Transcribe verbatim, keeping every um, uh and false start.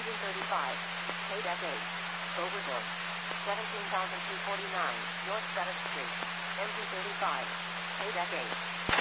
Engine thirty-five. K-Deck eight. Overbuilt. seventeen thousand two hundred forty-nine North Seventh Street. Engine thirty-five. K-Deck eight.